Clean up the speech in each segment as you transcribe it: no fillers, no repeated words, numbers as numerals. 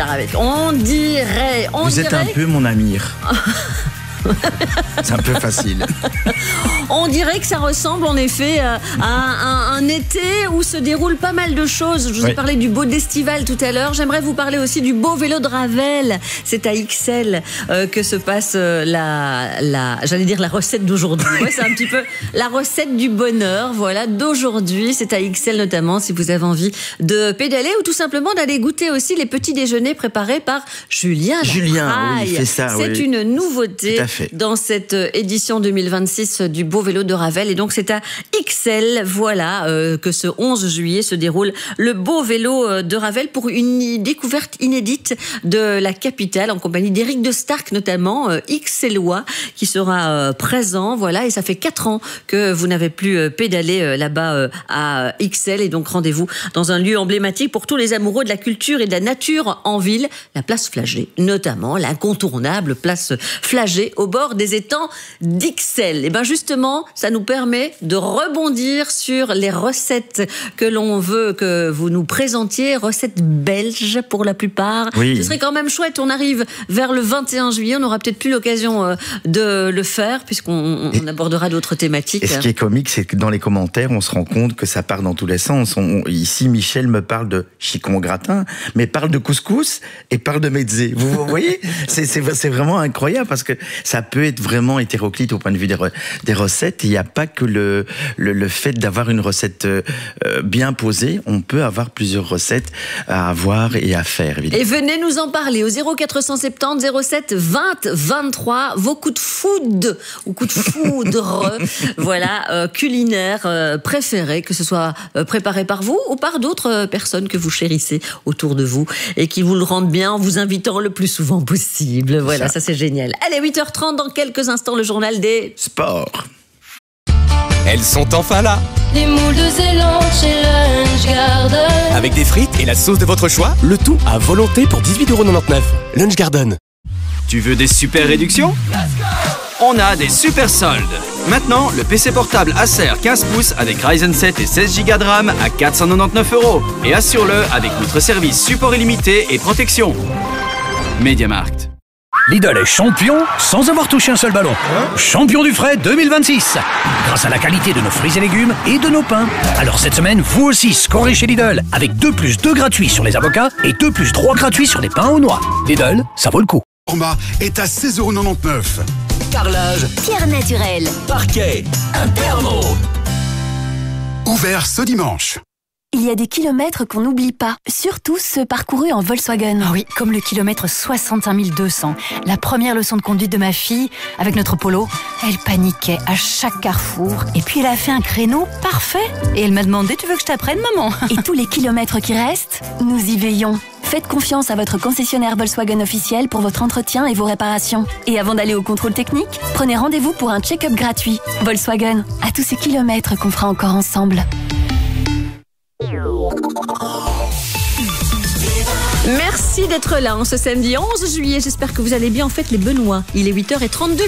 arriver. On dirait. Vous êtes un peu mon Amir. C'est un peu facile. On dirait que ça ressemble en effet à un été où se déroulent pas mal de choses. Je vous ai parlé du beau d'Estival tout à l'heure. J'aimerais vous parler aussi du beau vélo de Ravel. C'est à Ixelles que se passe j'allais dire la recette d'aujourd'hui. Ouais, c'est un petit peu la recette du bonheur, voilà, d'aujourd'hui. C'est à Ixelles notamment si vous avez envie de pédaler ou tout simplement d'aller goûter aussi les petits déjeuners préparés par Julien. Julien, oui, il fait ça. C'est une nouveauté dans cette édition 2026 du beau vélo de Ravel. Et donc, c'est à Ixelles, voilà, que ce 11 juillet se déroule le beau vélo de Ravel pour une découverte inédite de la capitale en compagnie d'Éric de Starck, notamment, Ixellois, qui sera présent, voilà. Et ça fait 4 ans que vous n'avez plus pédalé là-bas à Ixelles. Et donc, rendez-vous dans un lieu emblématique pour tous les amoureux de la culture et de la nature en ville, la place Flagey, notamment l'incontournable place Flagey au bord des étangs d'Ixelles. Et bien justement, ça nous permet de rebondir sur les recettes que l'on veut que vous nous présentiez, recettes belges pour la plupart. Oui. Ce serait quand même chouette, on arrive vers le 21 juillet, on n'aura peut-être plus l'occasion de le faire puisqu'on abordera d'autres thématiques. Et ce qui est comique, c'est que dans les commentaires, on se rend compte que ça part dans tous les sens. Ici, Michel me parle de chicon au gratin, mais parle de couscous et parle de mezze. Vous voyez, c'est vraiment incroyable parce que ça peut être vraiment hétéroclite au point de vue des recettes. Il n'y a pas que le fait d'avoir une recette bien posée. On peut avoir plusieurs recettes à avoir et à faire, évidemment. Et venez nous en parler au 0470 07 20 23. Vos coups de foudre ou coups de foudre, voilà, culinaires préférés, que ce soit préparé par vous ou par d'autres personnes que vous chérissez autour de vous et qui vous le rendent bien en vous invitant le plus souvent possible. Voilà, ça c'est génial. Allez, 8h30, dans quelques instants, le journal des sports. Elles sont enfin là. Les moules de Zélande chez Lunch Garden. Avec des frites et la sauce de votre choix, le tout à volonté pour 18,99 €. Lunch Garden. Tu veux des super réductions ? On a des super soldes. Maintenant, le PC portable Acer 15 pouces avec Ryzen 7 et 16 Go de RAM à 499 €. Et assure-le avec notre service support illimité et protection. MediaMarkt. Lidl est champion sans avoir touché un seul ballon. Champion du frais 2026. Grâce à la qualité de nos fruits et légumes et de nos pains. Alors cette semaine, vous aussi scorez chez Lidl avec 2+2 gratuits sur les avocats et 2+3 gratuits sur les pains aux noix. Lidl, ça vaut le coup. Format est à 16,99 €. Carrelage, pierre naturelle, parquet, Imperno. Ouvert ce dimanche. Il y a des kilomètres qu'on n'oublie pas, surtout ceux parcourus en Volkswagen. Oh oui, comme le kilomètre 65 200. La première leçon de conduite de ma fille, avec notre Polo, elle paniquait à chaque carrefour. Et puis elle a fait un créneau parfait. Et elle m'a demandé, tu veux que je t'apprenne, maman? Et tous les kilomètres qui restent, nous y veillons. Faites confiance à votre concessionnaire Volkswagen officiel pour votre entretien et vos réparations. Et avant d'aller au contrôle technique, prenez rendez-vous pour un check-up gratuit. Volkswagen, à tous ces kilomètres qu'on fera encore ensemble. Merci d'être là en ce samedi 11 juillet. J'espère que vous allez bien. En fait, les Benoît. Il est 8h32.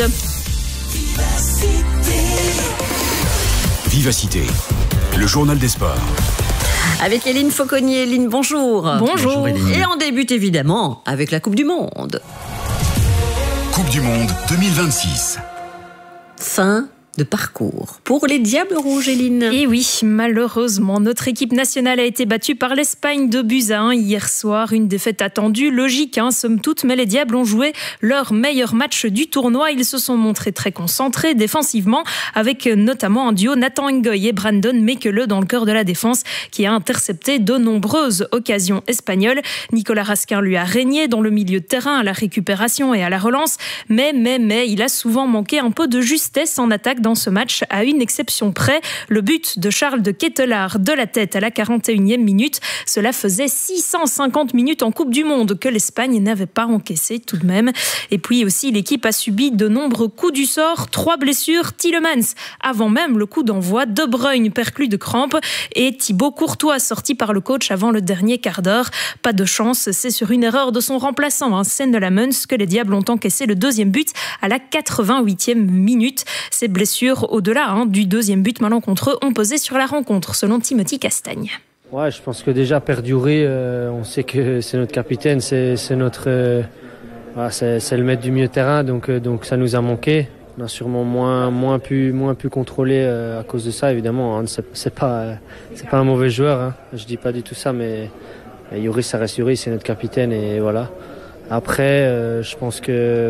Vivacité, le journal des sports. Avec Hélène Fauconnier. Hélène, bonjour. Bonjour. Et on débute évidemment avec la Coupe du Monde. Coupe du Monde 2026. Fin de parcours pour les Diables Rouges, Hélène. Et oui, malheureusement, notre équipe nationale a été battue par l'Espagne 2-1 hier soir. Une défaite attendue, logique, somme toute, mais les Diables ont joué leur meilleur match du tournoi. Ils se sont montrés très concentrés défensivement, avec notamment un duo Nathan Ngoy et Brandon Mekele dans le cœur de la défense, qui a intercepté de nombreuses occasions espagnoles. Nicolas Raskin lui a régné dans le milieu de terrain à la récupération et à la relance, mais il a souvent manqué un peu de justesse en attaque dans ce match, à une exception près, le but de Charles de Ketelaar de la tête à la 41e minute. Cela faisait 650 minutes en Coupe du Monde que l'Espagne n'avait pas encaissé tout de même. Et puis aussi, l'équipe a subi de nombreux coups du sort, 3 blessures, Tielemans avant même le coup d'envoi, De Bruyne perclus de crampes et Thibaut Courtois sorti par le coach avant le dernier quart d'heure. Pas de chance, c'est sur une erreur de son remplaçant, Sendelamens, que les Diables ont encaissé le deuxième but à la 88e minute. Ces blessures, au-delà du deuxième but malencontreux, ont pesé sur la rencontre, selon Timothy Castagne. Ouais, je pense que déjà perdurer, on sait que c'est notre capitaine, c'est notre, c'est le maître du milieu de terrain, donc ça nous a manqué. On a sûrement moins pu contrôler à cause de ça, évidemment. Hein. C'est pas un mauvais joueur, hein. Je dis pas du tout ça, mais Yuri, ça reste Yuri, c'est notre capitaine et voilà. Après, je pense que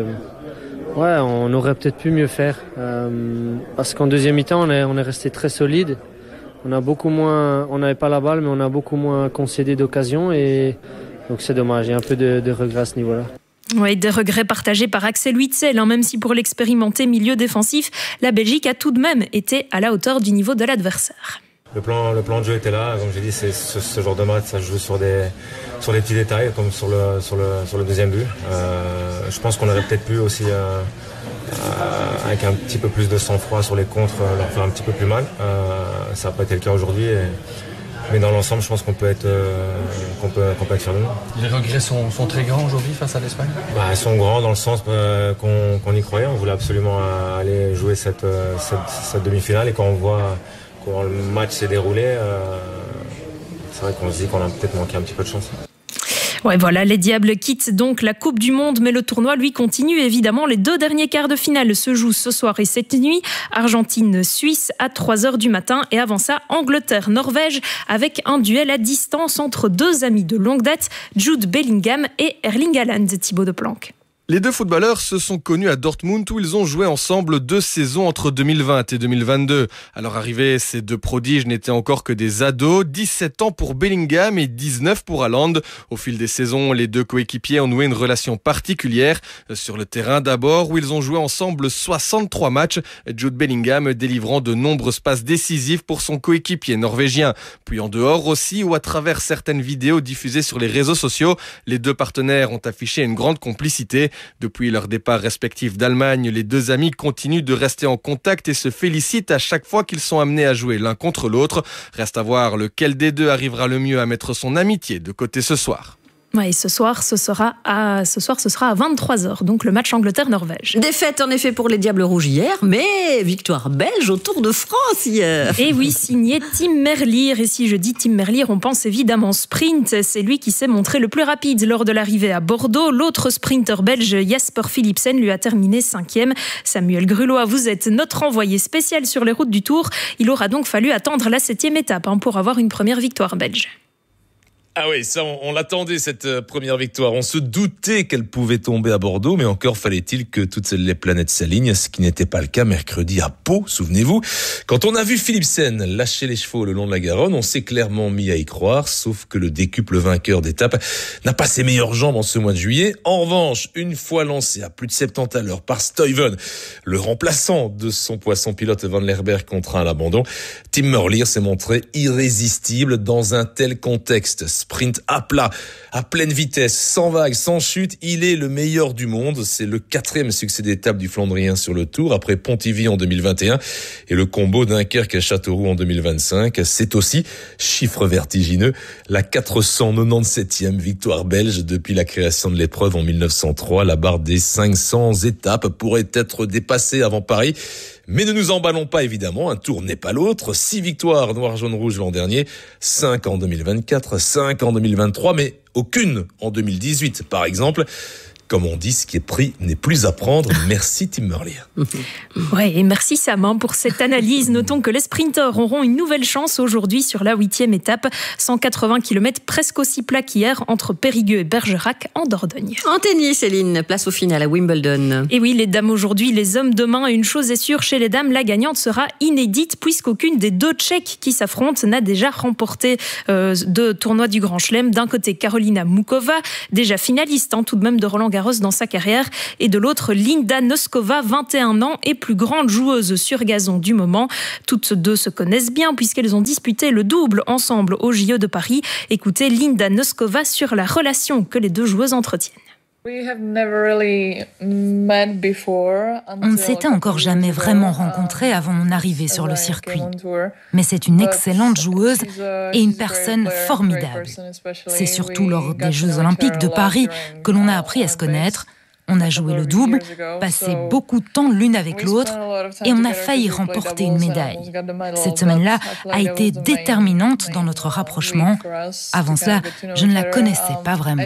on aurait peut-être pu mieux faire parce qu'en deuxième mi-temps, on est resté très solide. On n'avait pas la balle, mais on a beaucoup moins concédé d'occasions et donc c'est dommage. Il y a un peu de regret à ce niveau-là. Oui, des regrets partagés par Axel Witsel, même si pour l'expérimenté milieu défensif, la Belgique a tout de même été à la hauteur du niveau de l'adversaire. Le plan de jeu était là, comme j'ai dit, c'est ce genre de match, ça joue sur des petits détails, comme sur le deuxième but. Je pense qu'on aurait peut-être pu aussi, avec un petit peu plus de sang-froid sur les contres, leur faire un petit peu plus mal. Ça n'a pas été le cas aujourd'hui. Mais dans l'ensemble, je pense qu'on peut être fiers de nous. Les regrets sont très grands aujourd'hui face à l'Espagne ? Ils sont grands dans le sens qu'on y croyait. On voulait absolument aller jouer cette demi-finale. Et quand on voit comment le match s'est déroulé, c'est vrai qu'on se dit qu'on a peut-être manqué un petit peu de chance. Ouais, voilà, les Diables quittent donc la Coupe du Monde, mais le tournoi, lui, continue évidemment. Les 2 derniers quarts de finale se jouent ce soir et cette nuit. Argentine-Suisse à 3h du matin et avant ça, Angleterre-Norvège avec un duel à distance entre 2 amis de longue date, Jude Bellingham et Erling Haaland, Thibaut Deplanque. Les 2 footballeurs se sont connus à Dortmund où ils ont joué ensemble 2 saisons entre 2020 et 2022. À leur arrivée, ces 2 prodiges n'étaient encore que des ados, 17 ans pour Bellingham et 19 pour Haaland. Au fil des saisons, les 2 coéquipiers ont noué une relation particulière. Sur le terrain d'abord, où ils ont joué ensemble 63 matchs, Jude Bellingham délivrant de nombreuses passes décisives pour son coéquipier norvégien. Puis en dehors aussi, où à travers certaines vidéos diffusées sur les réseaux sociaux, les 2 partenaires ont affiché une grande complicité. Depuis leur départ respectif d'Allemagne, les 2 amis continuent de rester en contact et se félicitent à chaque fois qu'ils sont amenés à jouer l'un contre l'autre. Reste à voir lequel des 2 arrivera le mieux à mettre son amitié de côté ce soir. Ouais, ce soir, ce sera à 23h, donc le match Angleterre-Norvège. Défaite en effet pour les Diables Rouges hier, mais victoire belge au Tour de France hier. Et oui, signé Tim Merlier. Et si je dis Tim Merlier, on pense évidemment sprint. C'est lui qui s'est montré le plus rapide lors de l'arrivée à Bordeaux. L'autre sprinter belge, Jasper Philipsen, lui a terminé 5e. Samuel Grulois, vous êtes notre envoyé spécial sur les routes du Tour. Il aura donc fallu attendre la 7e étape pour avoir une première victoire belge. Ah oui, ça, on l'attendait, cette première victoire. On se doutait qu'elle pouvait tomber à Bordeaux, mais encore fallait-il que toutes les planètes s'alignent, ce qui n'était pas le cas mercredi à Pau, souvenez-vous. Quand on a vu Philipsen lâcher les chevaux le long de la Garonne, on s'est clairement mis à y croire, sauf que le décuple vainqueur d'étape n'a pas ses meilleures jambes en ce mois de juillet. En revanche, une fois lancé à plus de 70 à l'heure par Stuyven, le remplaçant de son poisson pilote Van Lerberg contraint à l'abandon, Tim Merlier s'est montré irrésistible dans un tel contexte. Sprint à plat, à pleine vitesse, sans vague, sans chute, il est le meilleur du monde. C'est le 4e succès d'étape du Flandrien sur le Tour, après Pontivy en 2021 et le combo Dunkerque à Châteauroux en 2025. C'est aussi, chiffre vertigineux, la 497e victoire belge depuis la création de l'épreuve en 1903. La barre des 500 étapes pourrait être dépassée avant Paris. Mais ne nous emballons pas évidemment, un tour n'est pas l'autre. 6 victoires noir-jaune-rouge l'an dernier, 5 en 2024, 5 en 2023, mais aucune en 2018 par exemple. Comme on dit, ce qui est pris n'est plus à prendre. Merci Tim Merlier. Ouais, et merci Sam pour cette analyse. Notons que les sprinteurs auront une nouvelle chance aujourd'hui sur la 8e étape. 180 km presque aussi plat qu'hier entre Périgueux et Bergerac en Dordogne. En tennis, Céline, place au final à Wimbledon. Et oui, les dames aujourd'hui, les hommes demain. Une chose est sûre, chez les dames, la gagnante sera inédite puisqu'aucune des 2 Tchèques qui s'affrontent n'a déjà remporté de tournoi du Grand Chelem. D'un côté, Karolina Mukova, déjà finaliste tout de même de Roland-Garros dans sa carrière, et de l'autre, Linda Noskova, 21 ans et plus grande joueuse sur gazon du moment. Toutes 2 se connaissent bien puisqu'elles ont disputé le double ensemble au JO de Paris. Écoutez Linda Noskova sur la relation que les 2 joueuses entretiennent. On ne s'était encore jamais vraiment rencontrés avant mon arrivée sur le circuit. Mais c'est une excellente joueuse et une personne formidable. C'est surtout lors des Jeux Olympiques de Paris que l'on a appris à se connaître. On a joué le double, passé beaucoup de temps l'une avec l'autre et on a failli remporter une médaille. Cette semaine-là a été déterminante dans notre rapprochement. Avant cela, je ne la connaissais pas vraiment.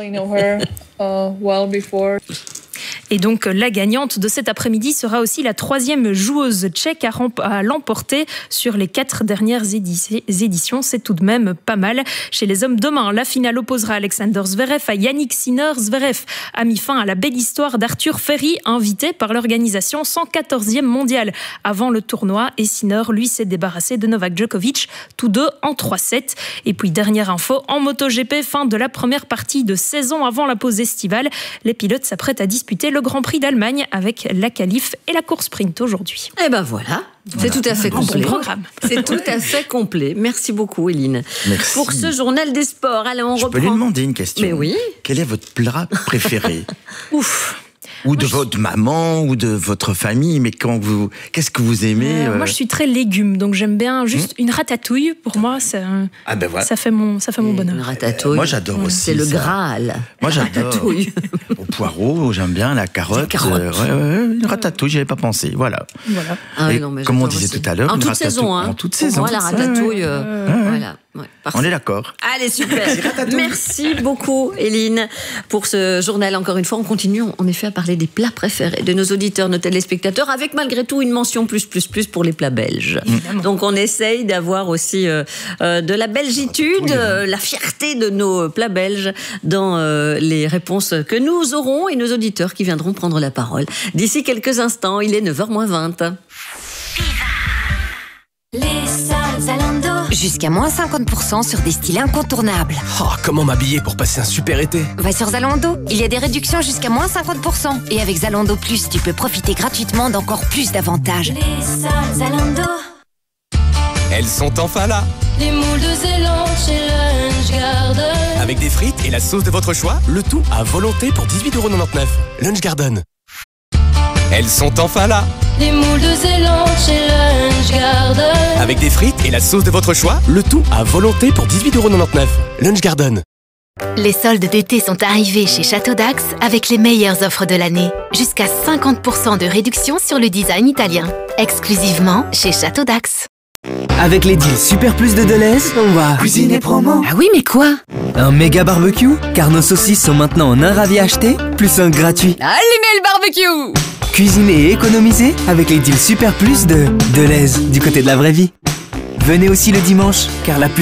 Et donc, la gagnante de cet après-midi sera aussi la 3e joueuse tchèque à l'emporter sur les 4 dernières éditions. C'est tout de même pas mal. Chez les hommes, demain, la finale opposera Alexander Zverev à Yannick Sinner. Zverev a mis fin à la belle histoire d'Arthur Ferry, invité par l'organisation 114e mondiale avant le tournoi. Et Sinner, lui, s'est débarrassé de Novak Djokovic, tous deux en 3-7. Et puis, dernière info, en MotoGP, fin de la première partie de saison avant la pause estivale. Les pilotes s'apprêtent à disputer le Grand Prix d'Allemagne avec la qualif et la course sprint aujourd'hui. Et ben voilà. C'est tout à fait complet. Bon programme. C'est tout à fait complet. Merci beaucoup, Éline. Merci. Pour ce journal des sports. Allez, on reprend. Je peux lui demander une question. Mais oui. Quel est votre plat préféré? Ouf. Ou de votre maman, ou de votre famille, mais qu'est-ce que vous aimez Moi, je suis très légumes, donc j'aime bien juste une ratatouille. Pour moi, ça fait mon bonheur. Une ratatouille. Moi, j'adore aussi. C'est le Graal. Moi, j'adore. Au poireau, j'aime bien la carotte. Une ratatouille, j'y avais pas pensé. Voilà. Comme on disait tout à l'heure, en toute saison. En toute saison. Moi, la ratatouille, voilà. Ouais, on est d'accord. Allez, super. Merci beaucoup, Éline, pour ce journal. Encore une fois, on continue en effet à parler des plats préférés de nos auditeurs, nos téléspectateurs, avec malgré tout une mention plus pour les plats belges. Donc, on essaye d'avoir aussi de la belgitude, la fierté de nos plats belges dans les réponses que nous aurons et nos auditeurs qui viendront prendre la parole. D'ici quelques instants, il est 9h-20. Les soldes Zalando. Jusqu'à moins 50% sur des styles incontournables. Oh, comment m'habiller pour passer un super été? Va sur Zalando, il y a des réductions jusqu'à moins 50%. Et avec Zalando Plus, tu peux profiter gratuitement d'encore plus d'avantages. Les soldes Zalando. Elles sont enfin là. Les moules de Zélande chez Lunch Garden. Avec des frites et la sauce de votre choix, le tout à volonté pour 18,99 €. Lunch Garden. Elles sont enfin là. Les moules de Zélande chez Lunch Garden. Avec des frites et la sauce de votre choix, le tout à volonté pour 18,99 €. Lunch Garden. Les soldes d'été sont arrivés chez Château d'Axe avec les meilleures offres de l'année. Jusqu'à 50% de réduction sur le design italien. Exclusivement chez Château d'Axe. Avec les deals Super Plus de Deleuze, on va cuisiner promo. Ah oui, mais quoi? Un méga barbecue, car nos saucisses sont maintenant en un ravi acheté, plus un gratuit. Allumez le barbecue! Cuisiner et économiser avec les deals Super Plus de Deleuze, du côté de la vraie vie. Venez aussi le dimanche, car la plus